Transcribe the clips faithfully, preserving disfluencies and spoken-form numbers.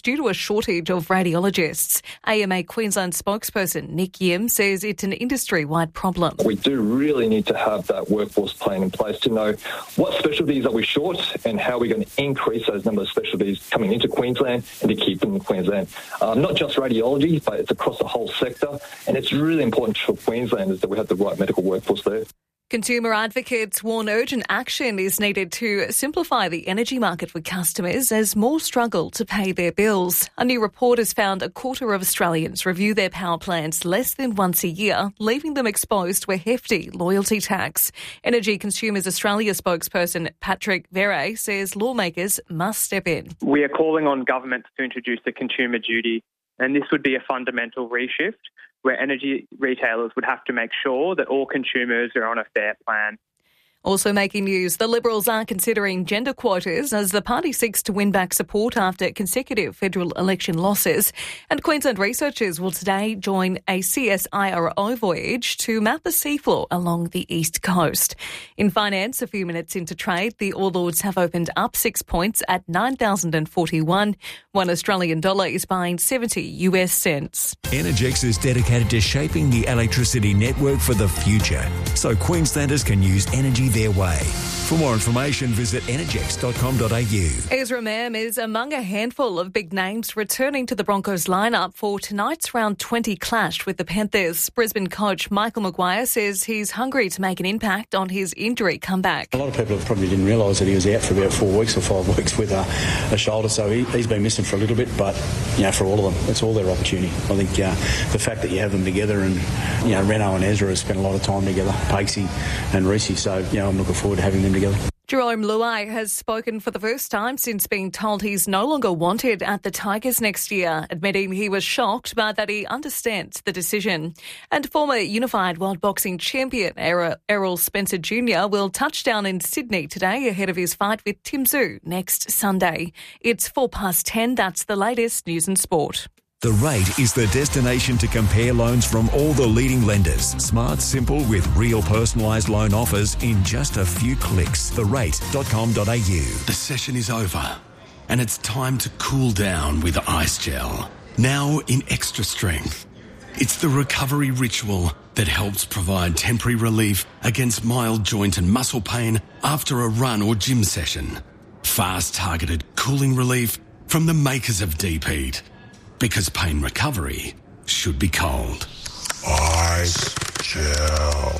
due to a shortage of radiologists. A M A Queensland spokesperson Nick Yim says it's an industry-wide problem. We do really need to have that workforce plan in place to know what specialties are we short and how we're going to increase those number of specialties coming into Queensland and to keep them in Queensland. Um, not just radiology, but it's across the whole sector, and it's really important for Queenslanders that we have the right medical workforce there. Consumer advocates warn urgent action is needed to simplify the energy market for customers as more struggle to pay their bills. A new report has found a quarter of Australians review their power plans less than once a year, leaving them exposed to a hefty loyalty tax. Energy Consumers Australia spokesperson Patrick Verre says lawmakers must step in. We are calling on governments to introduce a consumer duty, and this would be a fundamental reshift where energy retailers would have to make sure that all consumers are on a fair plan. Also making news, the Liberals are considering gender quotas as the party seeks to win back support after consecutive federal election losses. And Queensland researchers will today join a C S I R O voyage to map the seafloor along the east coast. In finance, a few minutes into trade, the All Ords have opened up six points at nine thousand forty-one. One Australian dollar is buying seventy US cents. Energex is dedicated to shaping the electricity network for the future, so Queenslanders can use energy their way. For more information, visit energex dot com dot a u. Ezra Mam is among a handful of big names returning to the Broncos lineup for tonight's round twenty clash with the Panthers. Brisbane coach Michael Maguire says he's hungry to make an impact on his injury comeback. A lot of people probably didn't realise that he was out for about four weeks or five weeks with a, a shoulder, so he, he's been missing for a little bit, but you know, for all of them, it's all their opportunity. I think uh, the fact that you have them together, and you know, Reno and Ezra have spent a lot of time together, Pakesy and Reese, so you know, I'm looking forward to having them together. Jerome Luai has spoken for the first time since being told he's no longer wanted at the Tigers next year, admitting he was shocked but that he understands the decision. And former Unified World Boxing champion Errol Spencer Junior will touch down in Sydney today ahead of his fight with Tim Tszyu next Sunday. It's four past ten. That's the latest news and sport. The Rate is the destination to compare loans from all the leading lenders. Smart, simple, with real personalised loan offers in just a few clicks. the rate dot com dot a u. The session is over, and it's time to cool down with Ice Gel. Now in extra strength. It's the recovery ritual that helps provide temporary relief against mild joint and muscle pain after a run or gym session. Fast, targeted cooling relief from the makers of Deep Heat. Because pain recovery should be cold. Ice Gel.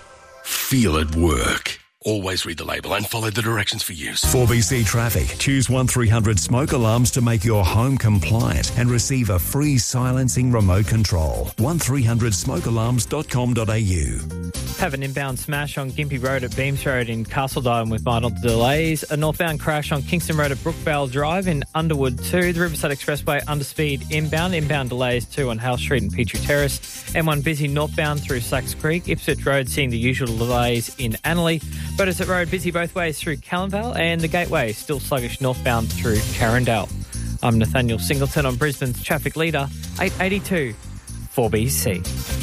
Feel it work. Always read the label and follow the directions for use. four B C Traffic. Choose one three hundred smoke alarms to make your home compliant and receive a free silencing remote control. one three hundred smoke alarms dot com dot a u. Have an inbound smash on Gympie Road at Beams Road in Castledine with minor delays. A northbound crash on Kingston Road at Brookvale Drive in Underwood two. The Riverside Expressway underspeed inbound. Inbound delays too on Hale Street and Petrie Terrace. M one busy northbound through Sacks Creek. Ipswich Road seeing the usual delays in Annerley. Bodesit Road busy both ways through Callanvale, and the Gateway still sluggish northbound through Carindale. I'm Nathaniel Singleton on Brisbane's traffic leader, eight eighty-two four B C.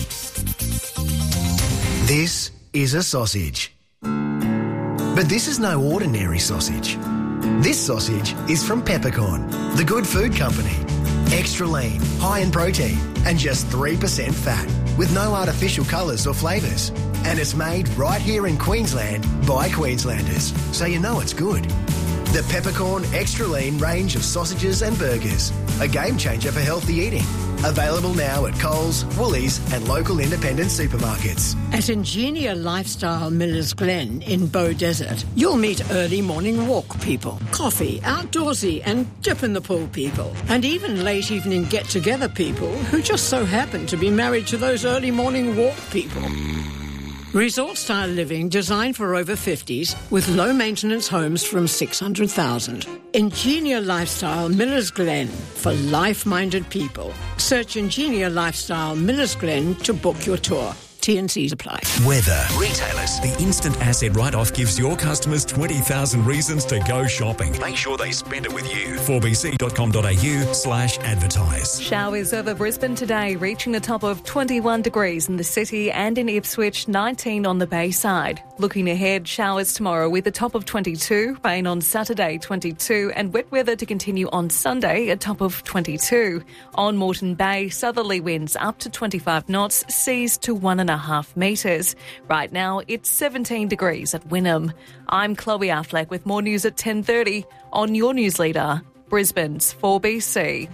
This is a sausage. But this is no ordinary sausage. This sausage is from Peppercorn, the good food company. Extra lean, high in protein, and just three percent fat, with no artificial colours or flavours. And it's made right here in Queensland by Queenslanders, so you know it's good. The Peppercorn Extra Lean range of sausages and burgers, a game changer for healthy eating. Available now at Coles, Woolies and local independent supermarkets. At Ingenia Lifestyle Millers Glen in Beaudesert, you'll meet early morning walk people, coffee, outdoorsy and dip in the pool people, and even late evening get-together people who just so happen to be married to those early morning walk people. Resort-style living designed for over fifties with low-maintenance homes from six hundred thousand. Ingenia Lifestyle Millers Glen for life-minded people. Search Ingenia Lifestyle Millers Glen to book your tour. T and C's apply. Weather. Retailers. The instant asset write-off gives your customers twenty thousand reasons to go shopping. Make sure they spend it with you. four b c dot com dot a u slash advertise. Showers over Brisbane today, reaching a top of twenty-one degrees in the city and in Ipswich, nineteen on the Bayside. Looking ahead, showers tomorrow with a top of twenty-two, rain on Saturday twenty-two, and wet weather to continue on Sunday, a top of twenty-two. On Moreton Bay, southerly winds up to twenty-five knots, seas to one and a half metres. Right now, it's seventeen degrees at Wynnum. I'm Chloe Affleck with more news at ten thirty on your news leader, Brisbane's four B C.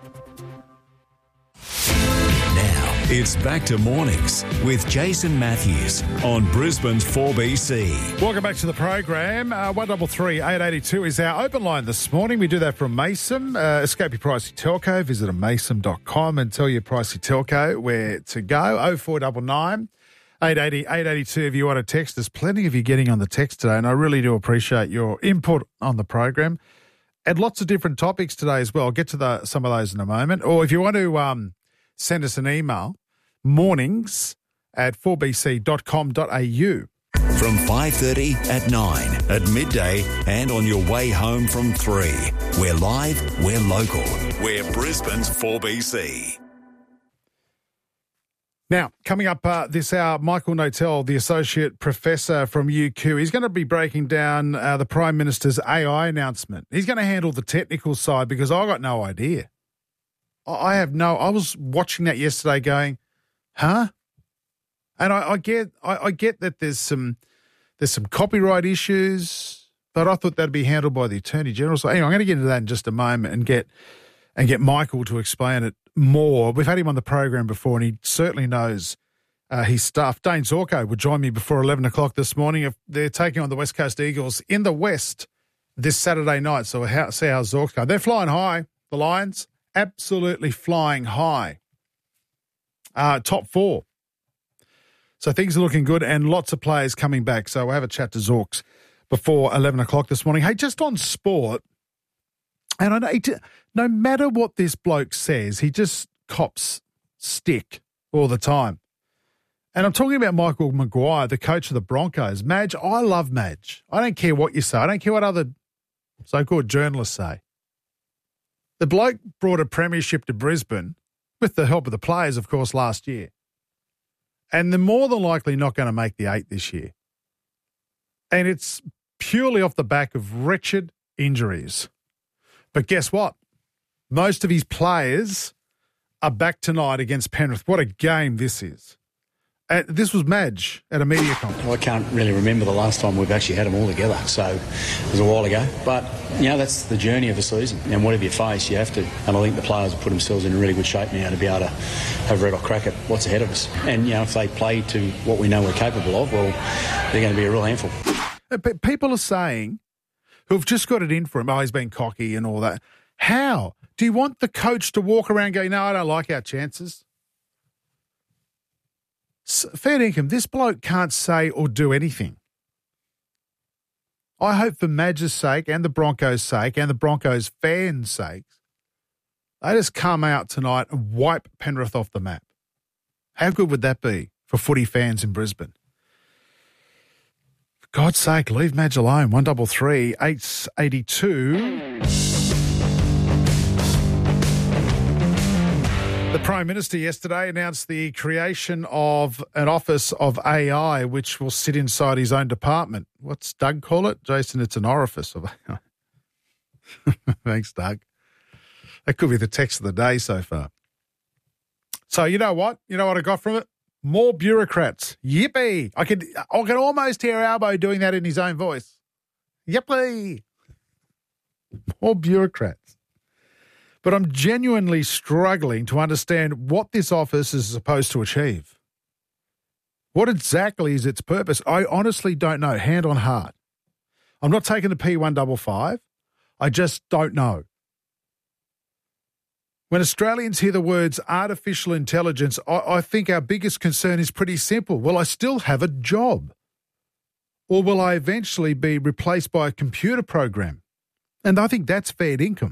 It's back to mornings with Jason Matthews on Brisbane's four B C. Welcome back to the program. Uh, one double three eight eighty two is our open line this morning. We do that from Mason. Uh, escape your pricey telco. Visit mason dot com and tell your pricey telco where to go. oh four nine nine, eight eight zero, eight eight two if you want to text. There's plenty of you getting on the text today, and I really do appreciate your input on the program. And lots of different topics today as well. I'll get to the, some of those in a moment. Or if you want to um, send us an email, mornings at four b c dot com dot a u. From five thirty at nine, at midday and on your way home from three. We're live, we're local. We're Brisbane's four B C. Now, coming up uh, this hour, Michael Notel, the Associate Professor from U Q, he's going to be breaking down uh, the Prime Minister's A I announcement. He's going to handle the technical side because I got no idea. I have no, I was watching that yesterday going, huh? And I, I get, I, I get that there's some, there's some copyright issues, but I thought that'd be handled by the Attorney General. So anyway, I'm going to get into that in just a moment and get, and get Michael to explain it more. We've had him on the program before, and he certainly knows uh, his stuff. Dane Zorko would join me before eleven o'clock this morning. If they're taking on the West Coast Eagles in the West this Saturday night. So we'll how, see how Zorko. They're flying high. The Lions absolutely flying high. Uh, top four. So things are looking good and lots of players coming back. So we'll have a chat to Zorks before eleven o'clock this morning. Hey, just on sport, and I know, he, no matter what this bloke says, he just cops stick all the time. And I'm talking about Michael Maguire, the coach of the Broncos. Madge, I love Madge. I don't care what you say. I don't care what other so-called journalists say. The bloke brought a premiership to Brisbane with the help of the players, of course, last year. And they're more than likely not going to make the eight this year. And it's purely off the back of wretched injuries. But guess what? Most of his players are back tonight against Penrith. What a game this is. And this was Madge at a media conference. Well, I can't really remember the last time we've actually had them all together, so it was a while ago. But, you know, that's the journey of the season. And whatever you face, you have to. And I think the players have put themselves in really good shape now to be able to have a red hot crack at what's ahead of us. And, you know, if they play to what we know we're capable of, well, they're going to be a real handful. But people are saying, who've just got it in for him, oh, he's been cocky and all that. How? Do you want the coach to walk around going, no, I don't like our chances? Fair income, this bloke can't say or do anything. I hope for Madge's sake and the Broncos' sake and the Broncos' fans' sake, they just come out tonight and wipe Penrith off the map. How good would that be for footy fans in Brisbane? For God's sake, leave Madge alone. one double three eight eighty two. The Prime Minister yesterday announced the creation of an office of A I, which will sit inside his own department. What's Doug call it? Jason, it's an orifice. Of Thanks, Doug. That could be the text of the day so far. So you know what? You know what I got from it? More bureaucrats. Yippee. I could, I could almost hear Albo doing that in his own voice. Yippee. More bureaucrats. But I'm genuinely struggling to understand what this office is supposed to achieve. What exactly is its purpose? I honestly don't know, hand on heart. I'm not taking the P one fifty-five. I just don't know. When Australians hear the words artificial intelligence, I, I think our biggest concern is pretty simple. Will I still have a job? Or will I eventually be replaced by a computer program? And I think that's fair income.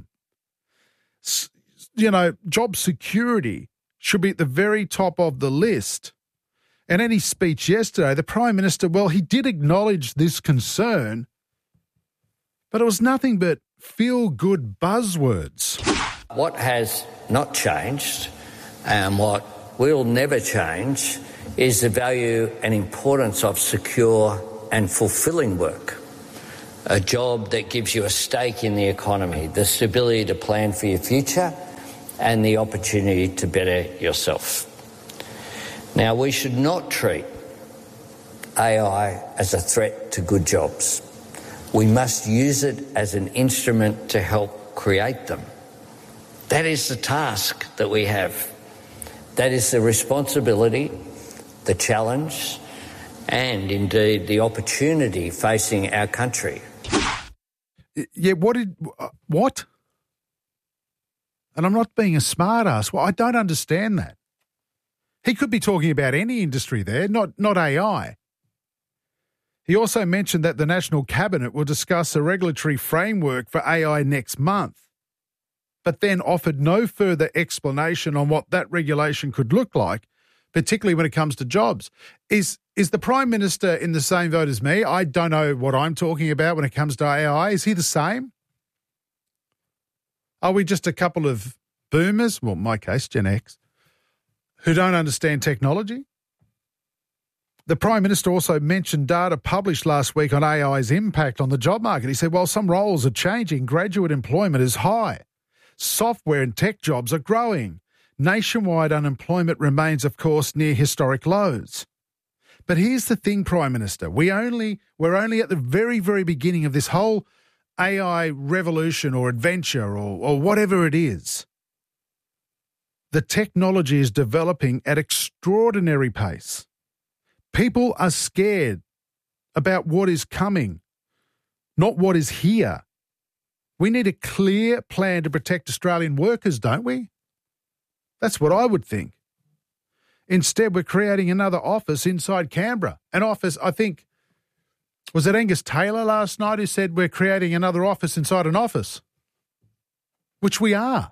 You know, job security should be at the very top of the list. And in his speech yesterday, the Prime Minister, well, he did acknowledge this concern, but it was nothing but feel-good buzzwords. What has not changed and what will never change is the value and importance of secure and fulfilling work, a job that gives you a stake in the economy, the stability to plan for your future, and the opportunity to better yourself. Now, we should not treat A I as a threat to good jobs. We must use it as an instrument to help create them. That is the task that we have. That is the responsibility, the challenge, and indeed the opportunity facing our country. Yeah, what did, what? And I'm not being a smart ass. Well, I don't understand that. He could be talking about any industry there, not, not A I. He also mentioned that the National Cabinet will discuss a regulatory framework for A I next month, but then offered no further explanation on what that regulation could look like, particularly when it comes to jobs. Is is the Prime Minister in the same boat as me? I don't know what I'm talking about when it comes to A I. Is he the same? Are we just a couple of boomers, well, in my case, Gen X, who don't understand technology? The Prime Minister also mentioned data published last week on A I's impact on the job market. He said, while some roles are changing, graduate employment is high. Software and tech jobs are growing. Nationwide unemployment remains, of course, near historic lows. But here's the thing, Prime Minister. We only, we're only at the very, very beginning of this whole A I revolution or adventure or, or whatever it is. The technology is developing at extraordinary pace. People are scared about what is coming, not what is here. We need a clear plan to protect Australian workers, don't we? That's what I would think. Instead, we're creating another office inside Canberra. An office, I think, was it Angus Taylor last night who said we're creating another office inside an office? Which we are.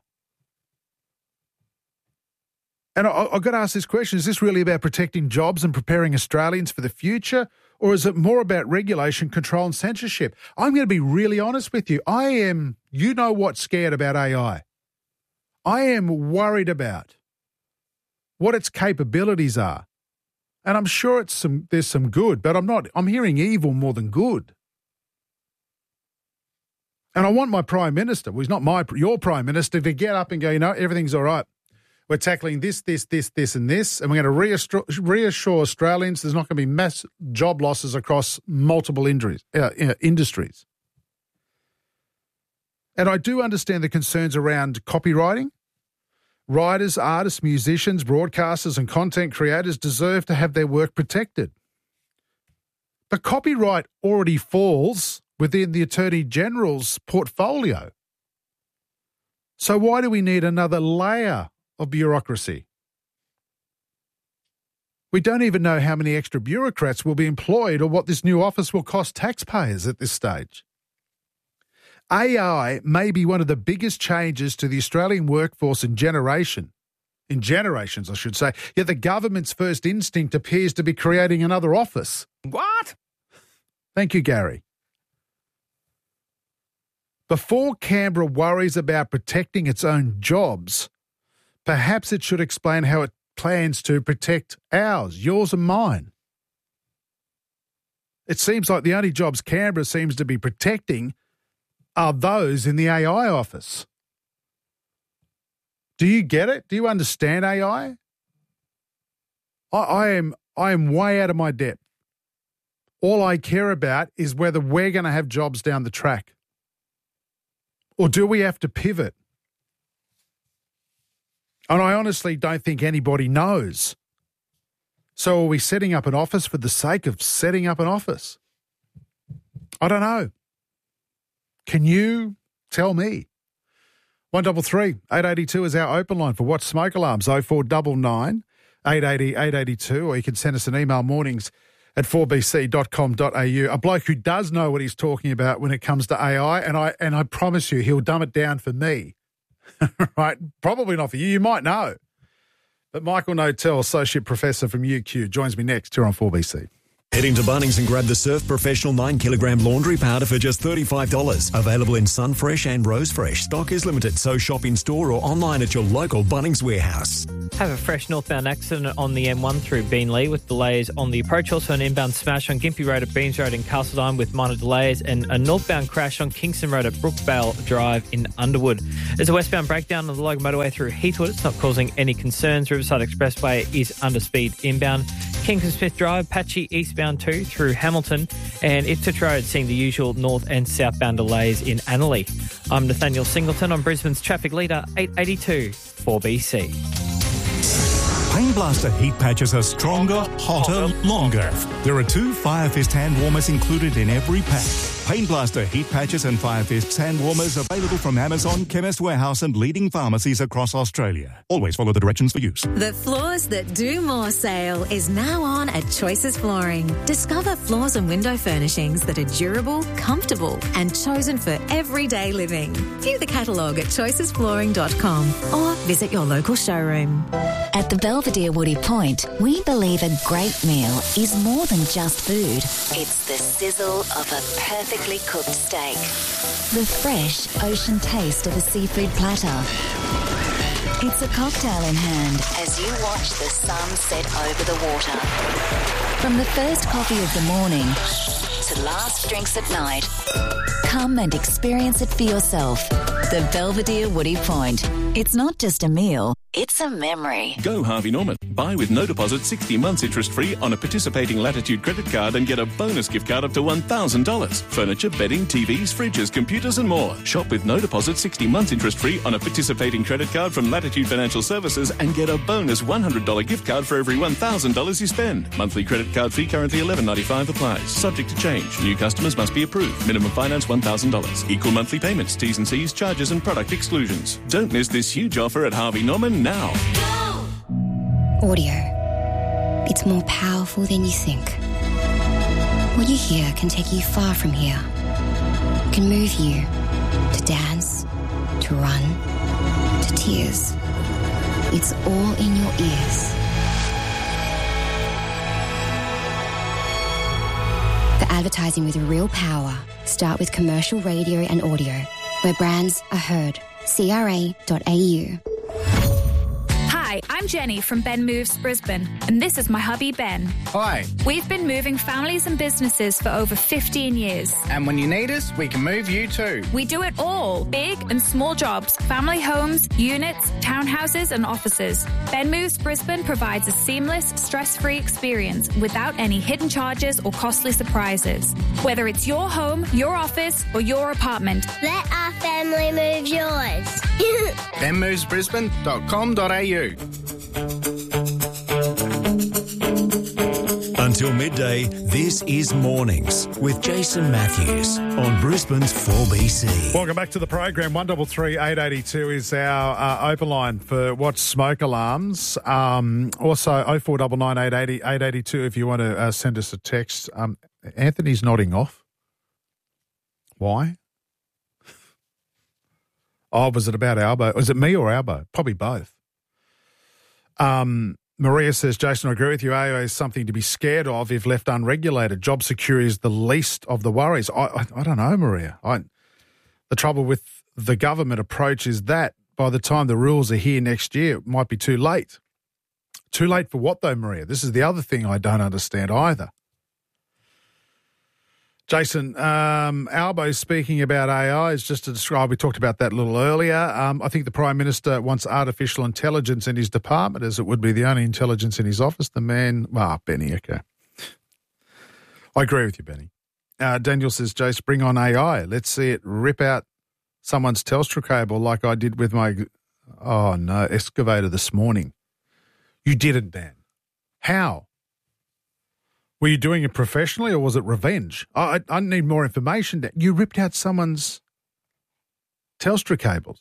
And I, I've got to ask this question, is this really about protecting jobs and preparing Australians for the future, or is it more about regulation, control and censorship? I'm going to be really honest with you. I am, you know what's scared about A I. I am worried about what its capabilities are. And I'm sure it's some there's some good, but I'm not, I'm hearing evil more than good. And I want my Prime Minister, well, he's not my, your Prime Minister, to get up and go, you know, everything's all right. We're tackling this, this, this, this and this, and we're going to reassure, reassure Australians there's not going to be mass job losses across multiple injuries, uh, industries. And I do understand the concerns around copywriting. Writers, artists, musicians, broadcasters and content creators deserve to have their work protected. But copyright already falls within the Attorney General's portfolio. So why do we need another layer of bureaucracy? We don't even know how many extra bureaucrats will be employed or what this new office will cost taxpayers at this stage. A I may be one of the biggest changes to the Australian workforce in generation, in generations, I should say, yet the government's first instinct appears to be creating another office. What? Thank you, Gary. Before Canberra worries about protecting its own jobs, perhaps it should explain how it plans to protect ours, yours and mine. It seems like the only jobs Canberra seems to be protecting are those in the A I office. Do you get it? Do you understand A I? I, I am I am way out of my depth. All I care about is whether we're going to have jobs down the track. Or do we have to pivot? And I honestly don't think anybody knows. So are we setting up an office for the sake of setting up an office? I don't know. Can you tell me? one double three, eight eight two is our open line for What's Smoke Alarms, oh four nine nine, eight eight zero, eight eight two, or you can send us an email, mornings at four b c dot com dot a u. A bloke who does know what he's talking about when it comes to A I, and I and I promise you he'll dumb it down for me. Right? Probably not for you. You might know. But Michael Notel, Associate Professor from U Q, joins me next here on four B C. Head into Bunnings and grab the Surf Professional nine kilogram laundry powder for just thirty-five dollars. Available in Sunfresh and Rose Fresh. Stock is limited, so shop in store or online at your local Bunnings warehouse. Have a fresh northbound accident on the M one through Beenleigh with delays on the approach. Also an inbound smash on Gympie Road at Beams Road in Castledine with minor delays, and a northbound crash on Kingston Road at Brookvale Drive in Underwood. There's a westbound breakdown on the Logan Motorway through Heathwood. It's not causing any concerns. Riverside Expressway is under speed inbound. Kingston Smith Drive, patchy eastbound two through Hamilton, and Ipswich Road seeing the usual north and southbound delays in Annerley. I'm Nathaniel Singleton on Brisbane's traffic leader, eight eighty-two four B C. Pain Blaster heat patches are stronger, hotter, longer. There are two Fire Fist hand warmers included in every pack. Pain Blaster heat patches and Fire Fist hand warmers available from Amazon, Chemist Warehouse and leading pharmacies across Australia. Always follow the directions for use. The Floors That Do More sale is now on at Choices Flooring. Discover floors and window furnishings that are durable, comfortable and chosen for everyday living. View the catalogue at choices flooring dot com or visit your local showroom. At the Belvedere Woody Point, we believe a great meal is more than just food. It's the sizzle of a perfectly cooked steak, the fresh ocean taste of a seafood platter. It's a cocktail in hand as you watch the sun set over the water. From the first coffee of the morning to last drinks at night, come and experience it for yourself. The Belvedere Woody Point. It's not just a meal, it's a memory. Go Harvey Norman. Buy with no deposit sixty months interest-free on a participating Latitude credit card and get a bonus gift card up to one thousand dollars. Furniture, bedding, T Vs, fridges, computers and more. Shop with no deposit sixty months interest-free on a participating credit card from Latitude Financial Services and get a bonus one hundred dollars gift card for every one thousand dollars you spend. Monthly credit card fee currently eleven ninety-five applies. Subject to change. New customers must be approved. Minimum finance one thousand dollars. Equal monthly payments, T's and C's, charges and product exclusions. Don't miss this huge offer at Harvey Norman now. Audio. It's more powerful than you think. What you hear can take you far from here. It can move you to dance, to run, to tears. It's all in your ears. For advertising with real power, start with commercial radio and audio, where brands are heard. C R A dot A U. Hi, I'm Jenny from Ben Moves Brisbane, and this is my hubby Ben. Hi. We've been moving families and businesses for over fifteen years. And when you need us, we can move you too. We do it all, big and small jobs, family homes, units, townhouses and offices. Ben Moves Brisbane provides a seamless, stress-free experience without any hidden charges or costly surprises. Whether it's your home, your office or your apartment, let our family move yours. ben moves brisbane dot com dot a u. Until midday, this is Mornings with Jason Matthews on Brisbane's four B C. Welcome back to the program. one three three, eight eight two is our uh, open line for what's smoke alarms. Um, also, oh four nine nine, eight eight zero, eight eight two if you want to uh, send us a text. Um, Anthony's nodding off. Why? Oh, was it about Albo? Was it me or Albo? Probably both. Um, Maria says, Jason, I agree with you. A I is something to be scared of if left unregulated. Job security is the least of the worries. I, I, I don't know, Maria. I, the trouble with the government approach is that by the time the rules are here next year, it might be too late. Too late for what, though, Maria? This is the other thing I don't understand either. Jason, um, Albo speaking about A I is just to describe, we talked about that a little earlier. Um, I think the Prime Minister wants artificial intelligence in his department, as it would be the only intelligence in his office. The man, ah, Benny, okay. I agree with you, Benny. Uh, Daniel says, Jace, bring on A I. Let's see it rip out someone's Telstra cable like I did with my, oh no, excavator this morning. You didn't, Dan. How? Were you doing it professionally or was it revenge? I, I need more information. You ripped out someone's Telstra cables.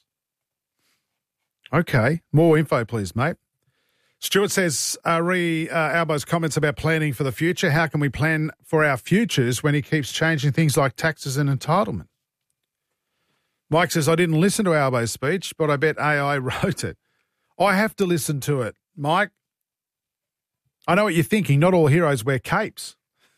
Okay, more info, please, mate. Stuart says, uh, re uh, Albo's comments about planning for the future. How can we plan for our futures when he keeps changing things like taxes and entitlement? Mike says, I didn't listen to Albo's speech, but I bet A I wrote it. I have to listen to it, Mike. I know what you're thinking. Not all heroes wear capes.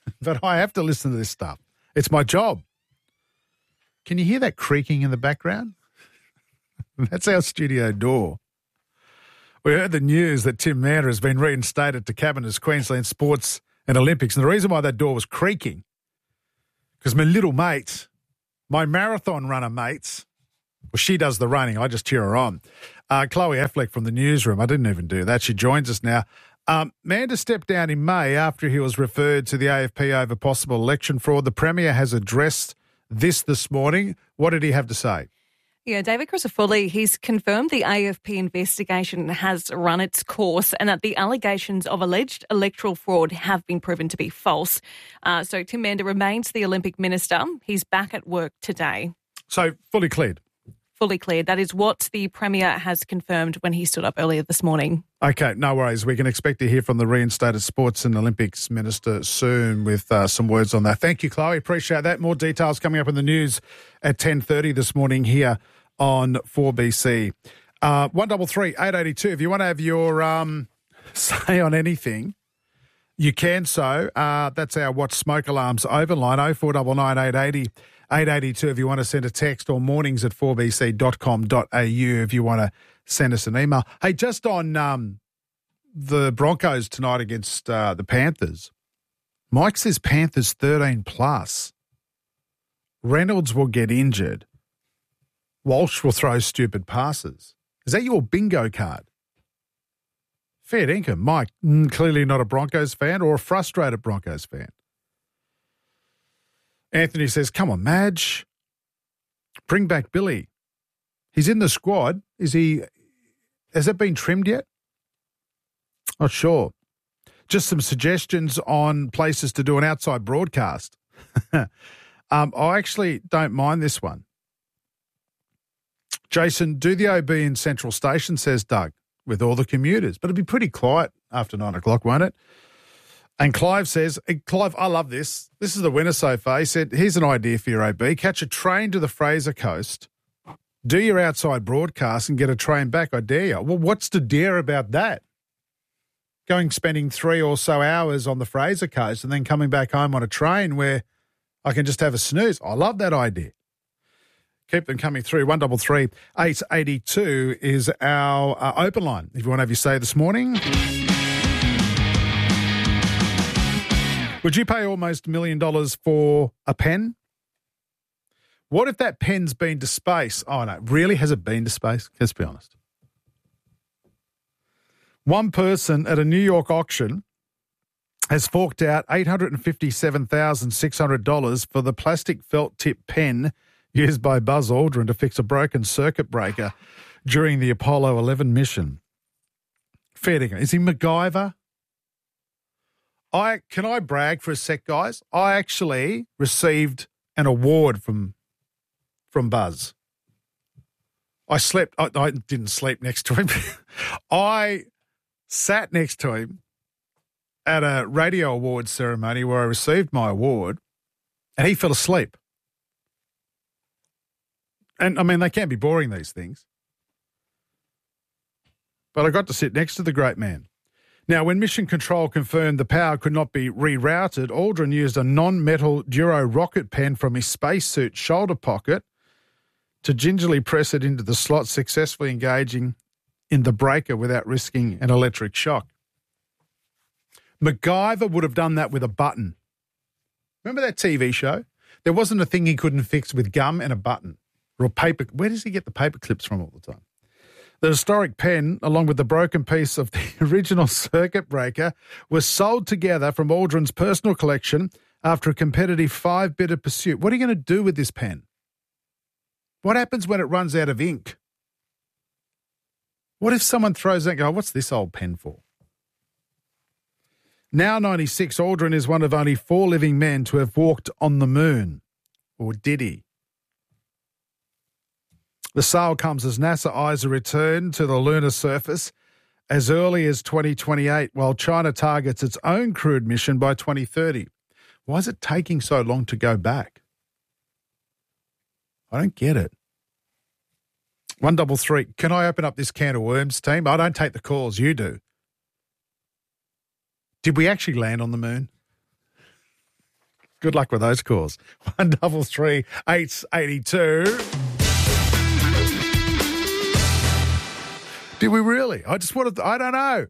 but I have to listen to this stuff. It's my job. Can you hear that creaking in the background? That's our studio door. We heard the news that Tim Manor has been reinstated to cabinet as Queensland Sports and Olympics. And the reason why that door was creaking, because my little mates, my marathon runner mates, well, she does the running. I just cheer her on. Uh, Chloe Affleck from the newsroom. I didn't even do that. She joins us now. Um, Manda stepped down in May after he was referred to the A F P over possible election fraud. The Premier has addressed this this morning. What did he have to say? Yeah, David Crisafulli, he's confirmed the A F P investigation has run its course and that the allegations of alleged electoral fraud have been proven to be false. Uh, so Tim Manda remains the Olympic Minister. He's back at work today. So fully cleared? Fully cleared. That is what the Premier has confirmed when he stood up earlier this morning. Okay, no worries. We can expect to hear from the reinstated Sports and Olympics Minister soon with uh, some words on that. Thank you, Chloe. Appreciate that. More details coming up in the news at ten thirty this morning here on four B C. Uh, one double three eight eighty two. If you want to have your um, say on anything, you can so. Uh, that's our Watch Smoke Alarms overline, oh four nine nine eight eight oh eight eight two if you want to send a text, or mornings at four b c dot com dot a u if you want to send us an email. Hey, just on um, the Broncos tonight against uh, the Panthers, Mike says Panthers thirteen plus. Reynolds will get injured. Walsh will throw stupid passes. Is that your bingo card? Fair dinkum. Mike, mm, clearly not a Broncos fan or a frustrated Broncos fan. Anthony says, come on, Madge. Bring back Billy. He's in the squad. Is he, has that been trimmed yet? Not sure. Just some suggestions on places to do an outside broadcast. um, I actually don't mind this one. Jason, do the O B in Central Station, says Doug, with all the commuters. But it'll be pretty quiet after nine o'clock, won't it? And Clive says, Clive, I love this. This is the winner so far. He said, here's an idea for your O B. Catch a train to the Fraser Coast, do your outside broadcast and get a train back. I dare you. Well, what's to dare about that? Going, spending three or so hours on the Fraser Coast and then coming back home on a train where I can just have a snooze. I love that idea. Keep them coming through. one double three eight eighty two is our uh, open line. If you want to have your say this morning. Would you pay almost a million dollars for a pen? What if that pen's been to space? Oh, no. Really? Has it been to space? Let's be honest. One person at a New York auction has forked out eight hundred fifty-seven thousand six hundred dollars for the plastic felt tip pen used by Buzz Aldrin to fix a broken circuit breaker during the Apollo eleven mission. Fair dinkum. Is he MacGyver? I can I brag for a sec, guys? I actually received an award from from Buzz. I slept. I, I didn't sleep next to him. I sat next to him at a radio awards ceremony where I received my award, and he fell asleep. And I mean, they can be boring, these things. But I got to sit next to the great man. Now, when Mission Control confirmed the power could not be rerouted, Aldrin used a non-metal Duro rocket pen from his spacesuit shoulder pocket to gingerly press it into the slot, successfully engaging in the breaker without risking an electric shock. MacGyver would have done that with a button. Remember that T V show? There wasn't a thing he couldn't fix with gum and a button or a paper. Where does he get the paper clips from all the time? The historic pen, along with the broken piece of the original circuit breaker, was sold together from Aldrin's personal collection after a competitive five-bidder pursuit. What are you going to do with this pen? What happens when it runs out of ink? What if someone throws that and goes, what's this old pen for? Now ninety-six, Aldrin is one of only four living men to have walked on the moon. Or did he? The sale comes as NASA eyes a return to the lunar surface as early as twenty twenty-eight, while China targets its own crewed mission by twenty thirty. Why is it taking so long to go back? I don't get it. One double three. Can I open up this can of worms, team? I don't take the calls. You do. Did we actually land on the moon? Good luck with those calls. One double three eight eighty two. Did we really? I just wanted. To, I don't know.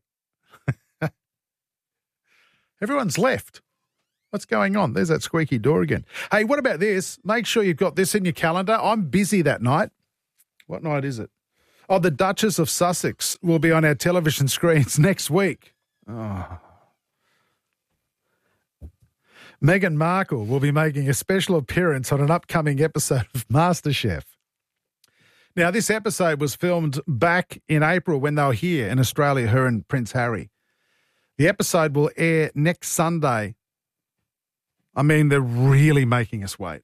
Everyone's left. What's going on? There's that squeaky door again. Hey, what about this? Make sure you've got this in your calendar. I'm busy that night. What night is it? Oh, the Duchess of Sussex will be on our television screens next week. Oh. Meghan Markle will be making a special appearance on an upcoming episode of MasterChef. Now, this episode was filmed back in April when they were here in Australia, her and Prince Harry. The episode will air next Sunday. I mean, they're really making us wait.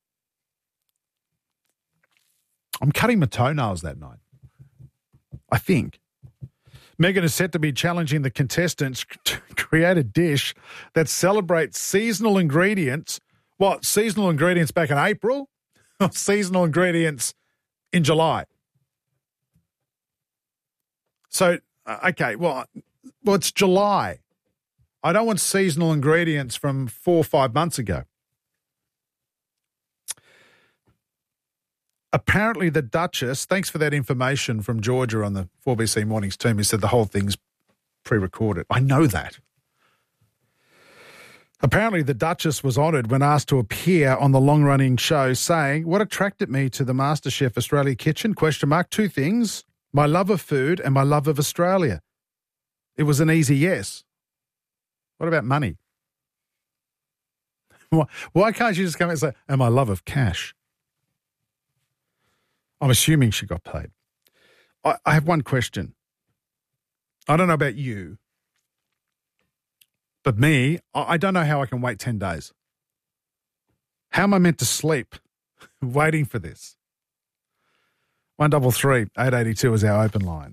I'm cutting my toenails that night, I think. Meghan is set to be challenging the contestants to create a dish that celebrates seasonal ingredients. What, seasonal ingredients back in April? Or seasonal ingredients in July? So, okay, well, well, it's July. I don't want seasonal ingredients from four or five months ago. Apparently the Duchess, thanks for that information from Georgia on the four B C Mornings team, who said the whole thing's pre-recorded. I know that. Apparently the Duchess was honoured when asked to appear on the long-running show, saying, "What attracted me to the MasterChef Australia kitchen? Question mark. Two things, my love of food and my love of Australia. It was an easy yes." What about money? Why can't you just come and say, and my love of cash? I'm assuming she got paid. I, I have one question. I don't know about you, but me, I, I don't know how I can wait ten days. How am I meant to sleep waiting for this? One double three eight eighty two is our open line.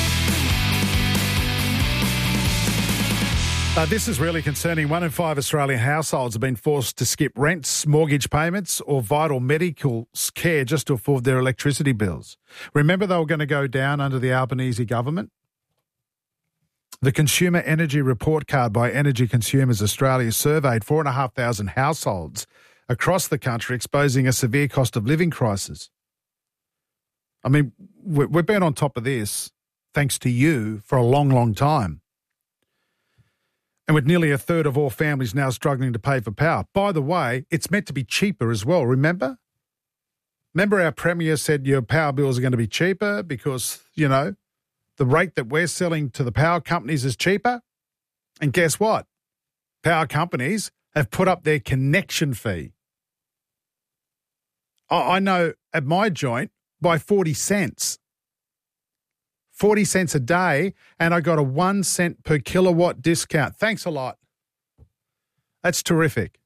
Uh, this is really concerning. One in five Australian households have been forced to skip rents, mortgage payments or vital medical care just to afford their electricity bills. Remember they were going to go down under the Albanese government? The Consumer Energy Report Card by Energy Consumers Australia surveyed four thousand five hundred households across the country, exposing a severe cost of living crisis. I mean, we've been on top of this, thanks to you, for a long, long time. And with nearly a third of all families now struggling to pay for power. By the way, it's meant to be cheaper as well, remember? Remember our Premier said your power bills are going to be cheaper because, you know, the rate that we're selling to the power companies is cheaper? And guess what? Power companies have put up their connection fee. I know at my joint by forty cents. forty cents a day, and I got a one cent per kilowatt discount. Thanks a lot. That's terrific.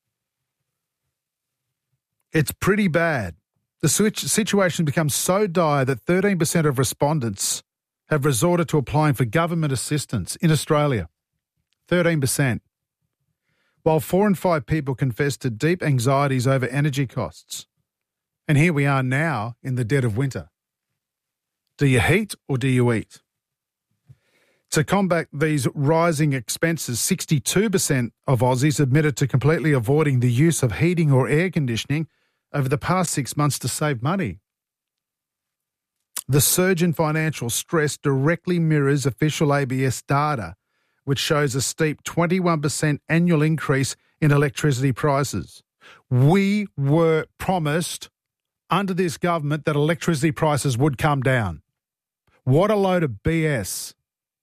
It's pretty bad. The situation becomes so dire that thirteen percent of respondents have resorted to applying for government assistance in Australia. thirteen percent. While four in five people confess to deep anxieties over energy costs. And here we are now in the dead of winter. Do you heat or do you eat? To combat these rising expenses, sixty-two percent of Aussies admitted to completely avoiding the use of heating or air conditioning over the past six months to save money. The surge in financial stress directly mirrors official A B S data, which shows a steep twenty-one percent annual increase in electricity prices. We were promised under this government that electricity prices would come down. What a load of B S.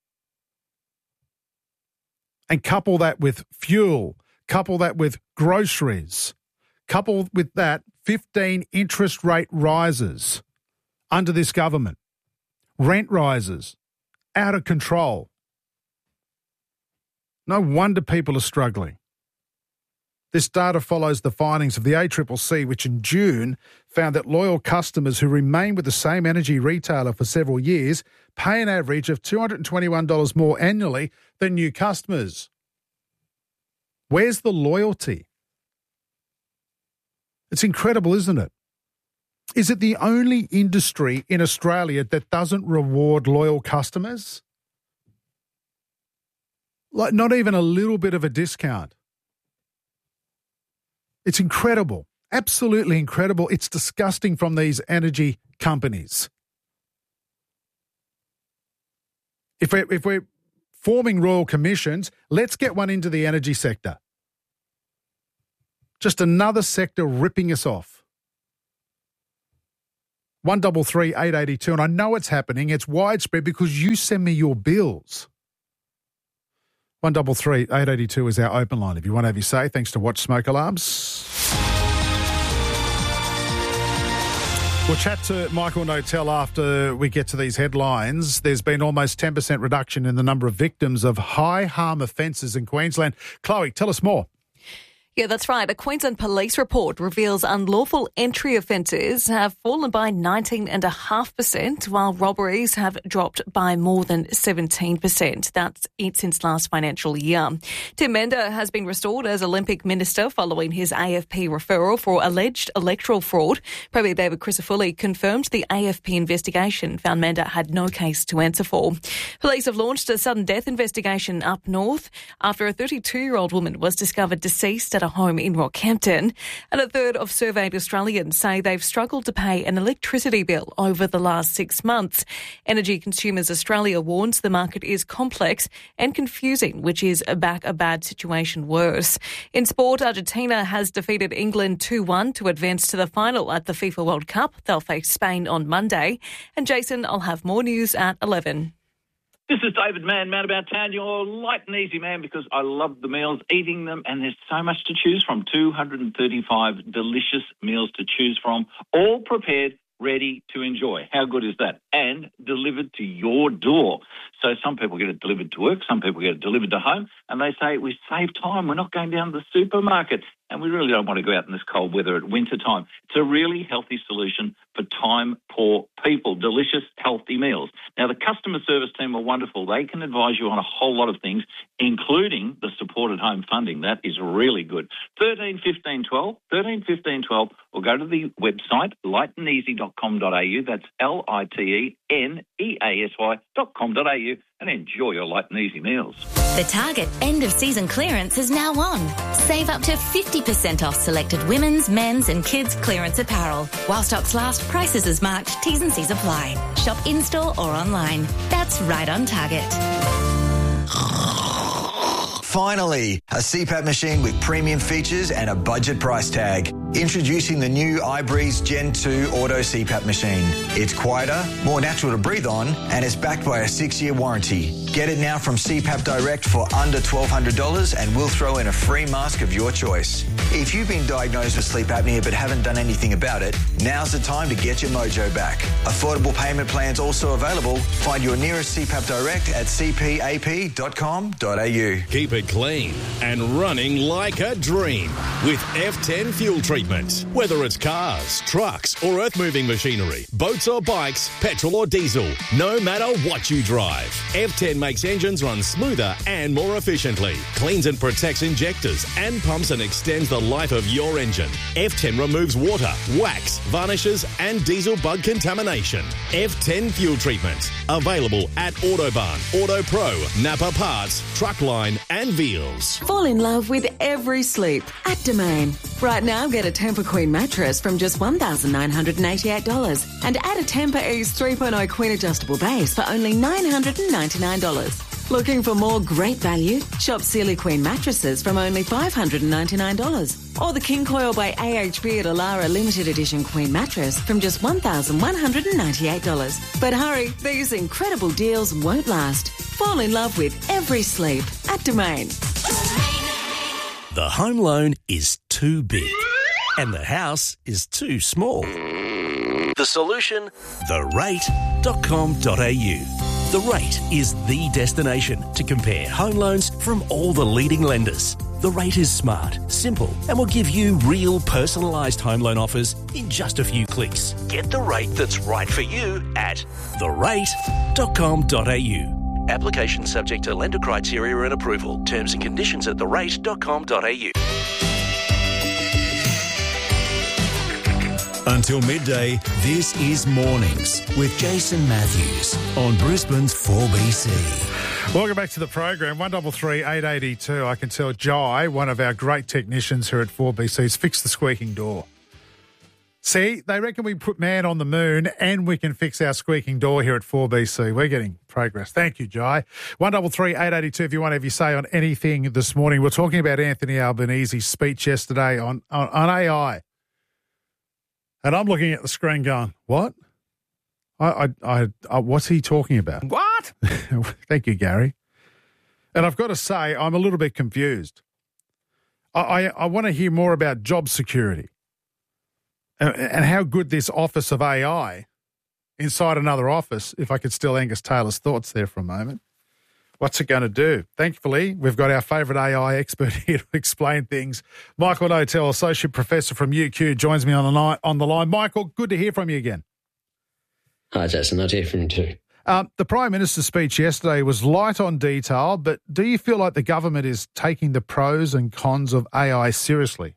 And couple that with fuel, couple that with groceries, couple with that fifteen interest rate rises under this government. Rent rises, out of control. No wonder people are struggling. This data follows the findings of the A C C C, which in June found that loyal customers who remain with the same energy retailer for several years pay an average of two hundred twenty-one dollars more annually than new customers. Where's the loyalty? It's incredible, isn't it? Is it the only industry in Australia that doesn't reward loyal customers? Like not even a little bit of a discount. It's incredible. Absolutely incredible. It's disgusting from these energy companies. If we're, if we're forming royal commissions, let's get one into the energy sector. Just another sector ripping us off. one three three, eight eight two, and I know it's happening. It's widespread because you send me your bills. one three three, eight eight two is our open line if you want to have your say. Thanks to Watch Smoke Alarms. We'll chat to Michael Notel after we get to these headlines. There's been almost ten percent reduction in the number of victims of high harm offences in Queensland. Chloe, tell us more. Yeah, that's right. A Queensland police report reveals unlawful entry offences have fallen by nineteen point five percent, while robberies have dropped by more than seventeen percent. That's it since last financial year. Tim Mender has been restored as Olympic Minister following his A F P referral for alleged electoral fraud. Premier David Crisafulli confirmed the A F P investigation found Mender had no case to answer for. Police have launched a sudden death investigation up north after a thirty-two-year-old woman was discovered deceased at a home in Rockhampton, and a third of surveyed Australians say they've struggled to pay an electricity bill over the last six months. Energy Consumers Australia warns the market is complex and confusing, which is a back a bad situation worse. In sport, Argentina has defeated England two one to advance to the final at the FIFA World Cup. They'll face Spain on Monday. And Jason, I'll have more news at eleven. This is David Mann, Man About Town, your light and easy man, because I love the meals, eating them, and there's so much to choose from. two hundred thirty-five delicious meals to choose from, all prepared, ready to enjoy. How good is that? And delivered to your door. So some people get it delivered to work, some people get it delivered to home, and they say, we save time, we're not going down to the supermarket, and we really don't want to go out in this cold weather at winter time. It's a really healthy solution for time-poor people. Delicious, healthy meals. Now, the customer service team are wonderful. They can advise you on a whole lot of things, including the supported home funding. That is really good. thirteen fifteen twelve, thirteen fifteen twelve, or go to the website, light and easy dot com dot a u. That's L I T E N E A S Y dot com dot a u, and enjoy your light and easy meals. The Target end-of-season clearance is now on. Save up to fifty percent off selected women's, men's and kids' clearance apparel. While stocks last, prices as marked, T's and C's apply. Shop in-store or online. That's right on Target. Finally, a C PAP machine with premium features and a budget price tag. Introducing the new iBreeze Gen two Auto C PAP machine. It's quieter, more natural to breathe on, and it's backed by a six-year warranty. Get it now from C PAP Direct for under twelve hundred dollars, and we'll throw in a free mask of your choice. If you've been diagnosed with sleep apnea but haven't done anything about it, now's the time to get your mojo back. Affordable payment plans also available. Find your nearest C PAP Direct at c p a p dot com dot a u. Keep it clean and running like a dream with F ten fuel treatment. Whether it's cars, trucks or earth-moving machinery, boats or bikes, petrol or diesel, no matter what you drive, F ten makes engines run smoother and more efficiently, cleans and protects injectors and pumps and extends the life of your engine. F ten removes water, wax, varnishes and diesel bug contamination. F ten fuel treatment. Available at Autobarn, Auto Pro, Napa Parts, Truckline and Veals. Fall in love with every sleep at Domain. Right now, get a Temper Queen mattress from just one thousand nine hundred eighty-eight dollars and add a Temper Ease three point oh Queen adjustable base for only nine hundred ninety-nine dollars. Looking for more great value? Shop Sealy Queen mattresses from only five hundred ninety-nine dollars. Or the King Coil by A H B at Alara Limited Edition Queen mattress from just one thousand one hundred ninety-eight dollars. But hurry, these incredible deals won't last. Fall in love with every sleep at Domain. The home loan is too big and the house is too small. The solution? the rate dot com dot a u. The Rate is the destination to compare home loans from all the leading lenders. The Rate is smart, simple, and will give you real personalised home loan offers in just a few clicks. Get the rate that's right for you at the rate dot com dot a u. Application subject to lender criteria and approval. Terms and conditions at the rate dot com dot a u. Until midday, this is Mornings with Jason Matthews on Brisbane's four B C. Welcome back to the program. one three three, eight eight two. I can tell Jai, one of our great technicians here at four B C, has fixed the squeaking door. See, they reckon we put man on the moon and we can fix our squeaking door here at four B C. We're getting progress. Thank you, Jai. one three three, eight eight two if you want to have your say on anything this morning. We're talking about Anthony Albanese's speech yesterday on, on, on A I. And I'm looking at the screen going, what? I, I, I, I what's he talking about? What? Thank you, Gary. And I've got to say, I'm a little bit confused. I, I, I want to hear more about job security and, and how good this office of A I inside another office, if I could steal Angus Taylor's thoughts there for a moment. What's it going to do? Thankfully, we've got our favourite A I expert here to explain things. Michael Notel, Associate Professor from U Q, joins me on the line. On the line. Michael, good to hear from you again. Hi, Jason. Nice to hear from you too. Um, the Prime Minister's speech yesterday was light on detail, but do you feel like the government is taking the pros and cons of A I seriously?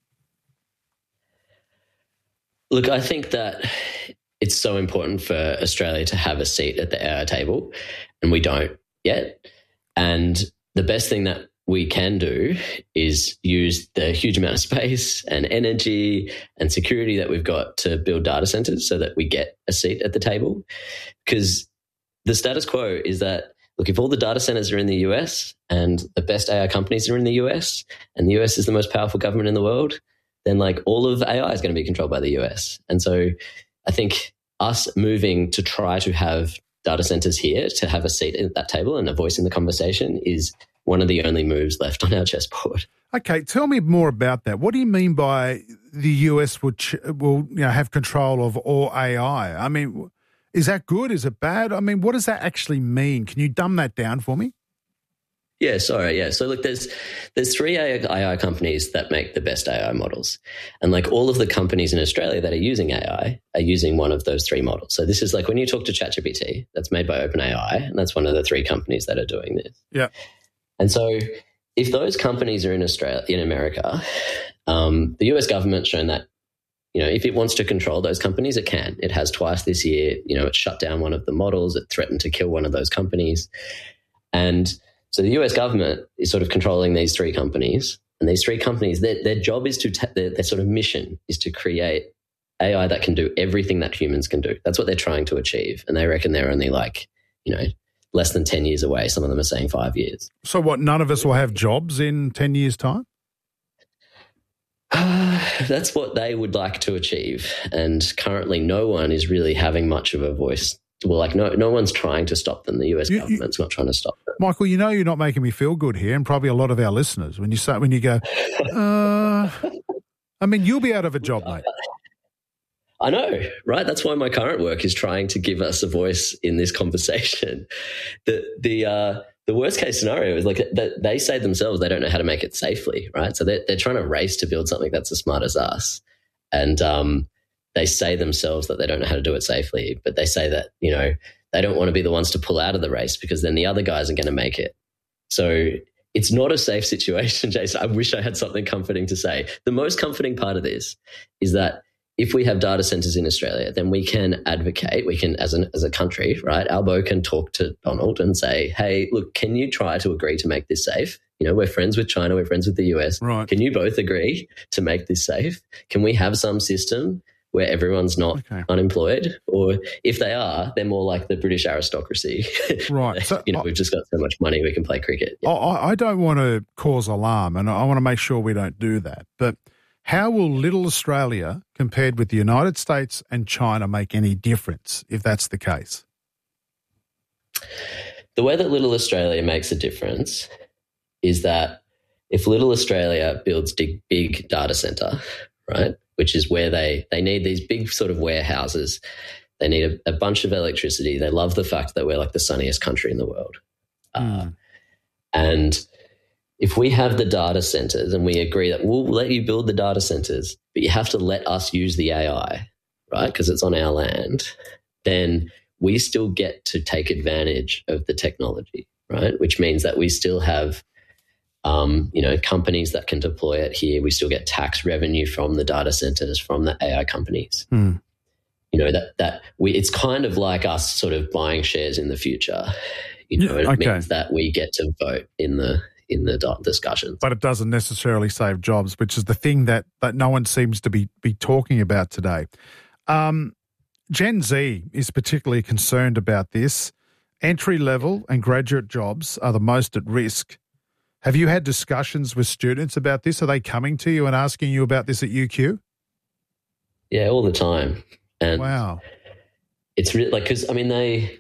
Look, I think that it's so important for Australia to have a seat at the A I table, and we don't yet. And the best thing that we can do is use the huge amount of space and energy and security that we've got to build data centers so that we get a seat at the table. Because the status quo is that, look, if all the data centers are in the U S and the best A I companies are in the U S and the U S is the most powerful government in the world, then like all of A I is going to be controlled by the U S. And so I think us moving to try to have data centers here to have a seat at that table and a voice in the conversation is one of the only moves left on our chessboard. Okay, tell me more about that. What do you mean by the U S would ch- will you know have control of all A I? I mean, is that good? Is it bad? I mean, what does that actually mean? Can you dumb that down for me? Yeah, sorry. Yeah. So look, there's there's three A I companies that make the best A I models. And like all of the companies in Australia that are using A I are using one of those three models. So this is like when you talk to ChatGPT, that's made by OpenAI, and that's one of the three companies that are doing this. Yeah. And so if those companies are in Australia, in America, um, the U S government's shown that, you know, if it wants to control those companies, it can. It has twice this year. You know, it shut down one of the models. It threatened to kill one of those companies. And so the U S government is sort of controlling these three companies, and these three companies, their, their job is to, ta- their, their sort of mission is to create A I that can do everything that humans can do. That's what they're trying to achieve. And they reckon they're only like, you know, less than ten years away. Some of them are saying five years. So what, none of us will have jobs in ten years' time? Uh, that's what they would like to achieve. And currently no one is really having much of a voice. Well, like no no one's trying to stop them. The U S you, government's you, not trying to stop them. Michael, you know you're not making me feel good here, and probably a lot of our listeners, when you say, when you go, uh, I mean, you'll be out of a job, mate. I know, right? That's why my current work is trying to give us a voice in this conversation. The the uh, the worst case scenario is like that they say themselves they don't know how to make it safely, right? So they're, they're trying to race to build something that's as smart as us. And um, they say themselves that they don't know how to do it safely, but they say that, you know, they don't want to be the ones to pull out of the race because then the other guys are going to make it. So it's not a safe situation, Jason. I wish I had something comforting to say. The most comforting part of this is that if we have data centers in Australia, then we can advocate, we can, as an as a country, right, Albo can talk to Donald and say, hey, look, can you try to agree to make this safe? You know, we're friends with China, we're friends with the U S. Right. Can you both agree to make this safe? Can we have some system where everyone's not okay. unemployed? Or if they are, they're more like the British aristocracy. Right. So, you know, I, we've just got so much money we can play cricket. Yeah. I, I don't want to cause alarm, and I want to make sure we don't do that. But how will little Australia, compared with the United States and China, make any difference if that's the case? The way that little Australia makes a difference is that if little Australia builds big, big data centre, right, which is where they, they need these big sort of warehouses, they need a, a bunch of electricity. They love the fact that we're like the sunniest country in the world. Mm. Uh, and if we have the data centers and we agree that we'll let you build the data centers, but you have to let us use the A I, right, because it's on our land, then we still get to take advantage of the technology, right, which means that we still have um, you know, companies that can deploy it here. We still get tax revenue from the data centers, from the A I companies. Hmm. You know, that that we it's kind of like us sort of buying shares in the future. You know, Yeah, it okay. means that we get to vote in the in the di- discussions. But it doesn't necessarily save jobs, which is the thing that, that no one seems to be, be talking about today. Um, Gen Z is particularly concerned about this. Entry-level and graduate jobs are the most at risk. Have you had discussions with students about this? Are they coming to you and asking you about this at U Q? Yeah, all the time. And wow. It's really like, because I mean, they,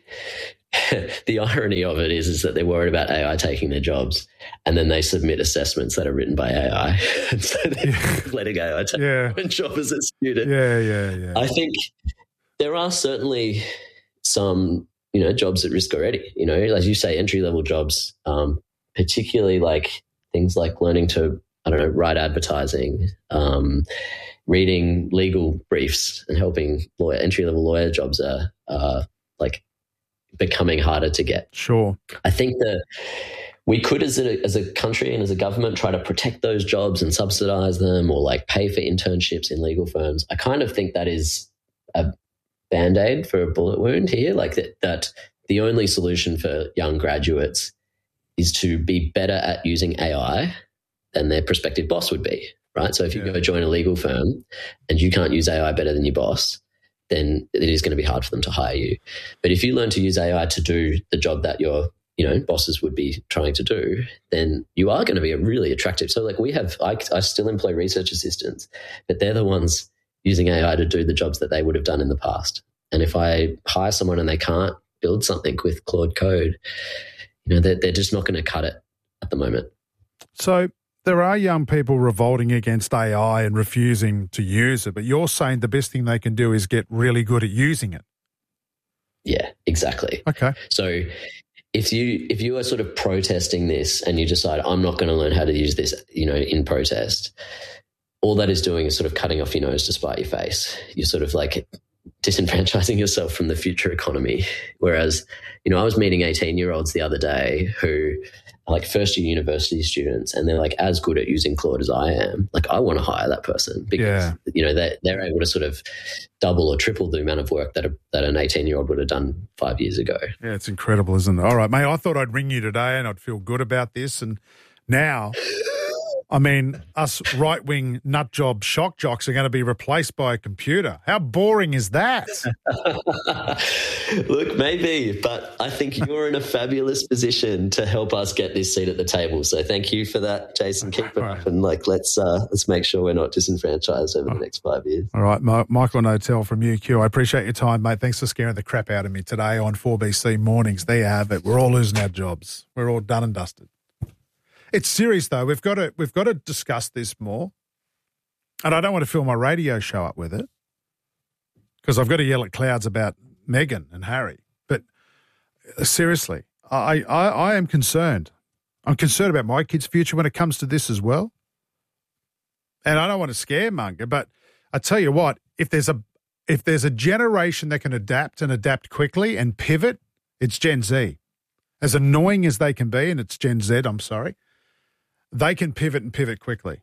the irony of it is, is that they're worried about A I taking their jobs, and then they submit assessments that are written by A I. And so they're yeah. letting A I take yeah. their job as a student. Yeah, yeah, yeah. I think there are certainly some, you know, jobs at risk already, you know, as you say, entry level jobs, um, particularly like things like learning to, I don't know, write advertising, um, reading legal briefs, and helping lawyer, entry-level lawyer jobs are uh, like becoming harder to get. Sure. I think that we could, as a, as a country and as a government, try to protect those jobs and subsidize them, or like pay for internships in legal firms. I kind of think that is a Band-Aid for a bullet wound here, like that, that the only solution for young graduates is to be better at using A I than their prospective boss would be. Right. So if you yeah. go join a legal firm and you can't use A I better than your boss, then it is going to be hard for them to hire you. But if you learn to use A I to do the job that your, you know, bosses would be trying to do, then you are going to be a really attractive. So like we have, I, I still employ research assistants, but they're the ones using A I to do the jobs that they would have done in the past. And if I hire someone and they can't build something with Claude Code, you know, they're, they're just not going to cut it at the moment. So there are young people revolting against A I and refusing to use it, but you're saying the best thing they can do is get really good at using it. Yeah, exactly. Okay. So if you if you are sort of protesting this and you decide, I'm not going to learn how to use this, you know, in protest, all that is doing is sort of cutting off your nose to spite your face. You're sort of like disenfranchising yourself from the future economy. Whereas, you know, I was meeting eighteen-year-olds the other day who are like first-year university students, and they're like as good at using Claude as I am. Like, I want to hire that person because, yeah. you know, they're, they're able to sort of double or triple the amount of work that a, that an eighteen-year-old would have done five years ago. Yeah, it's incredible, isn't it? All right, mate, I thought I'd ring you today and I'd feel good about this, and now... I mean, us right-wing nutjob shock jocks are going to be replaced by a computer. How boring is that? Look, maybe, but I think you're in a fabulous position to help us get this seat at the table. So thank you for that, Jason. Keep it right. up, and like let's uh, let's make sure we're not disenfranchised over oh. the next five years. All right, Ma- Michael Notel from U Q. I appreciate your time, mate. Thanks for scaring the crap out of me today on four B C Mornings. There you have it. We're all losing our jobs. We're all done and dusted. It's serious though. We've got to we've got to discuss this more, and I don't want to fill my radio show up with it because I've got to yell at clouds about Meghan and Harry. But seriously, I, I I am concerned. I'm concerned about my kids' future when it comes to this as well. And I don't want to scaremonger, but I tell you what, if there's a if there's a generation that can adapt and adapt quickly and pivot, it's Gen Z. As annoying as they can be, and it's Gen Z, I'm sorry. They can pivot and pivot quickly.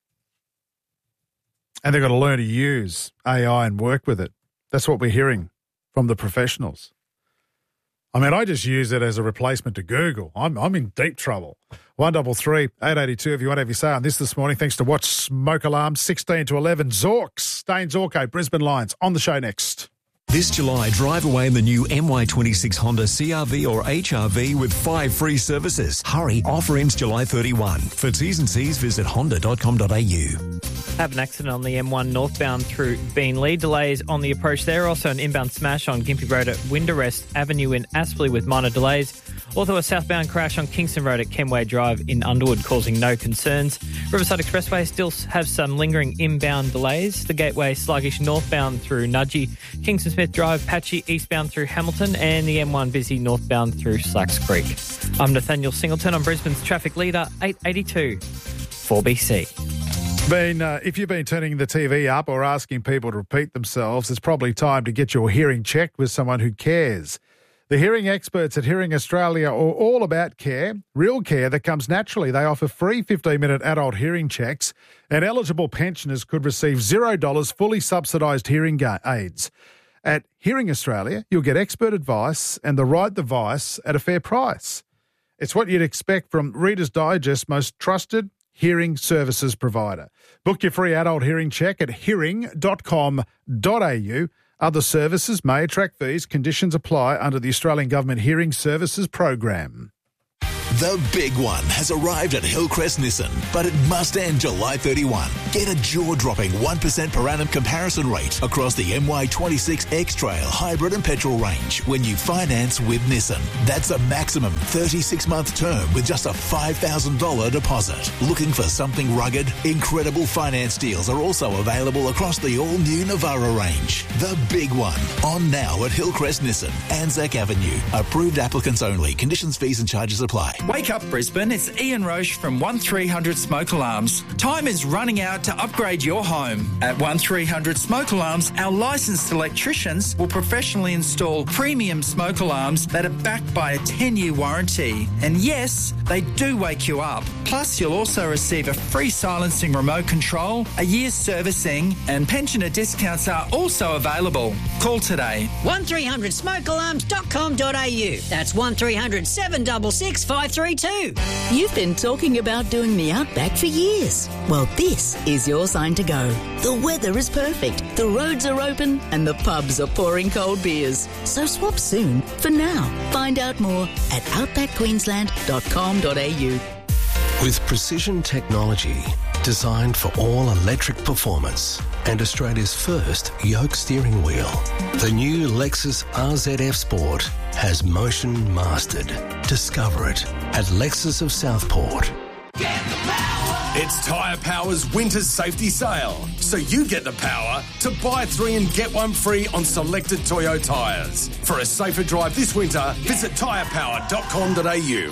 And they've got to learn to use A I and work with it. That's what we're hearing from the professionals. I mean, I just use it as a replacement to Google. I'm I'm in deep trouble. one double three, eight eight two if you want to have your say on this this morning. Thanks to Watch Smoke Alarm, sixteen to eleven. Zorks, Dane Zorko, Brisbane Lions. On the show next. This July, drive away in the new M Y twenty-six Honda C R V or H R V with five free services. Hurry, offer ends July thirty-first. For T's and C's, visit honda dot com dot a u. Have an accident on the M one northbound through Beenleigh. Delays on the approach there. Also an inbound smash on Gympie Road at Windarest Avenue in Aspley with minor delays. Also a southbound crash on Kingston Road at Kenway Drive in Underwood causing no concerns. Riverside Expressway still have some lingering inbound delays. The Gateway sluggish northbound through Nudgee. Kingston Smith Drive patchy eastbound through Hamilton, and the M one busy northbound through Slacks Creek. I'm Nathaniel Singleton on Brisbane's traffic leader, eight eighty-two, four B C. Been, uh, if you've been turning the T V up or asking people to repeat themselves, it's probably time to get your hearing checked with someone who cares. The hearing experts at Hearing Australia are all about care, real care that comes naturally. They offer free fifteen-minute adult hearing checks, and eligible pensioners could receive zero dollars fully subsidised hearing aids. At Hearing Australia, you'll get expert advice and the right device at a fair price. It's what you'd expect from Reader's Digest's most trusted hearing services provider. Book your free adult hearing check at hearing dot com dot a u. Other services may attract fees. Conditions apply under the Australian Government Hearing Services Program. The big one has arrived at Hillcrest Nissan, but it must end July thirty-first. Get a jaw-dropping one percent per annum comparison rate across the M Y twenty-six X-Trail hybrid and petrol range when you finance with Nissan. That's a maximum thirty-six month term with just a five thousand dollars deposit. Looking for something rugged? Incredible finance deals are also available across the all-new Navara range. The big one, on now at Hillcrest Nissan, Anzac Avenue. Approved applicants only. Conditions, fees and charges apply. Wake up, Brisbane. It's Ian Roche from one three hundred Smoke Alarms. Time is running out to upgrade your home. At one three hundred Smoke Alarms, our licensed electricians will professionally install premium smoke alarms that are backed by a ten-year warranty. And yes, they do wake you up. Plus, you'll also receive a free silencing remote control, a year's servicing, and pensioner discounts are also available. Call today. one three hundred smoke alarms dot com dot a u. That's one three hundred seven six six five three two. You've been talking about doing the Outback for years. Well, this is your sign to go. The weather is perfect, the roads are open, and the pubs are pouring cold beers. So swap soon. For now, find out more at outback queensland dot com dot a u. With precision technology designed for all electric performance and Australia's first yoke steering wheel, the new Lexus R Z F Sport has motion mastered. Discover it at Lexus of Southport. It's Tyre Power's winter safety sale, so you get the power to buy three and get one free on selected Toyo tyres. For a safer drive this winter, visit tyre power dot com dot a u.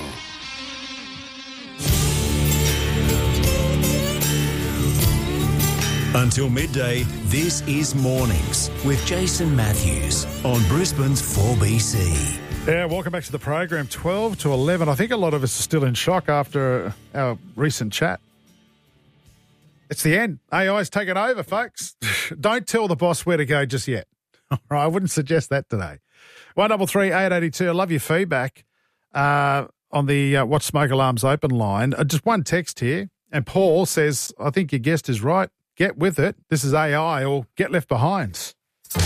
Until midday, this is Mornings with Jason Matthews on Brisbane's four B C. Yeah, welcome back to the program. twelve to eleven. I think a lot of us are still in shock after our recent chat. It's the end. A I's taken over, folks. Don't tell the boss where to go just yet. All right, I wouldn't suggest that today. one double three eight eight two. I love your feedback uh, on the uh, Watch Smoke Alarms open line. Uh, just one text here, and Paul says, I think your guest is right. Get with it. This is A I or get left behind.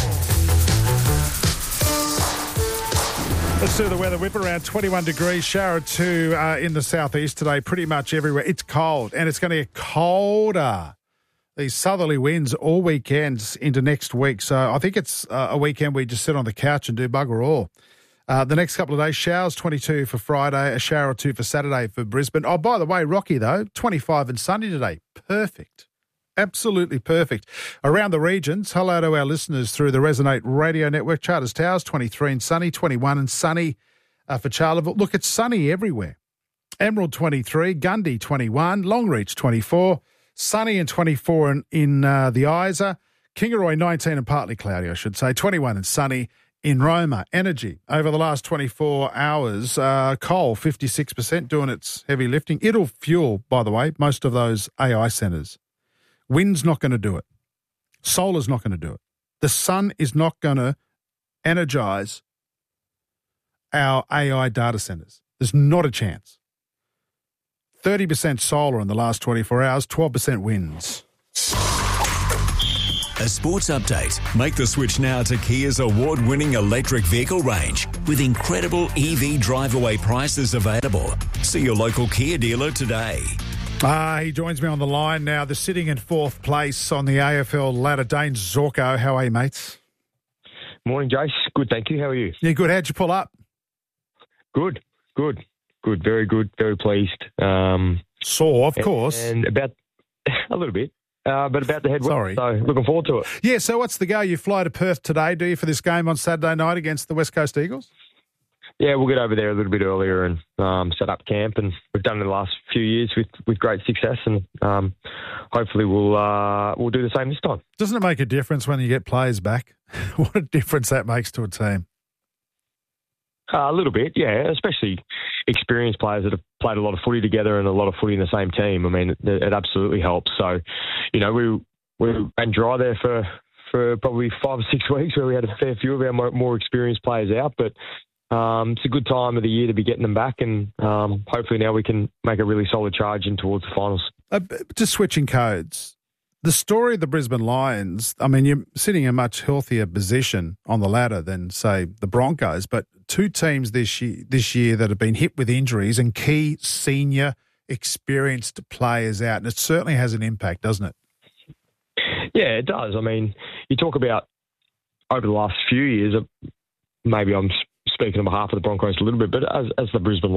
Let's do the weather whip around twenty-one degrees, shower two uh, in the southeast today, pretty much everywhere. It's cold and it's going to get colder. These southerly winds all weekends into next week. So I think it's uh, a weekend where you just sit on the couch and do bugger all. Uh, the next couple of days, showers twenty-two for Friday, a shower or two for Saturday for Brisbane. Oh, by the way, Rocky, though, twenty-five and sunny today. Perfect. Absolutely perfect. Around the regions, hello to our listeners through the Resonate Radio Network. Charters Towers, twenty-three and sunny, twenty-one and sunny uh, for Charleville. Look, it's sunny everywhere. Emerald, twenty-three, Gundy, twenty-one, Longreach, twenty-four, sunny and twenty-four in, in uh, the Isa, Kingaroy, nineteen and partly cloudy, I should say, twenty-one and sunny in Roma. Energy, over the last twenty-four hours, uh, coal, fifty-six percent doing its heavy lifting. It'll fuel, by the way, most of those A I centres. Wind's not going to do it. Solar's not going to do it. The sun is not going to energise our A I data centres. There's not a chance. thirty percent solar in the last twenty-four hours, twelve percent winds. A sports update. Make the switch now to Kia's award-winning electric vehicle range with incredible E V drive-away prices available. See your local Kia dealer today. Ah, he joins me on the line now. The sitting in fourth place on the A F L ladder, Dane Zorko. How are you, mates? Morning, Jace. Good, thank you. How are you? Yeah, good. How'd you pull up? Good, good, good. Very good. Very pleased. Um, Sore, of course. And about a little bit, uh, but about the head. Sorry. So looking forward to it. Yeah. So what's the go? You fly to Perth today, do you, for this game on Saturday night against the West Coast Eagles? Yeah, we'll get over there a little bit earlier and um, set up camp, and we've done it in the last few years with, with great success, and um, hopefully we'll uh, we'll do the same this time. Doesn't it make a difference when you get players back? What a difference that makes to a team. Uh, a little bit, yeah, especially experienced players that have played a lot of footy together and a lot of footy in the same team. I mean, it, it absolutely helps. So, you know, we we ran dry there for, for probably five or six weeks where we had a fair few of our more, more experienced players out, but um, it's a good time of the year to be getting them back, and um, hopefully now we can make a really solid charge in towards the finals. Uh, just switching codes. The story of the Brisbane Lions, I mean, you're sitting in a much healthier position on the ladder than, say, the Broncos, but two teams this year, this year that have been hit with injuries and key senior experienced players out, and it certainly has an impact, doesn't it? Yeah, it does. I mean, you talk about over the last few years, maybe I'm speaking on behalf of the Broncos a little bit, but as, as the Brisbane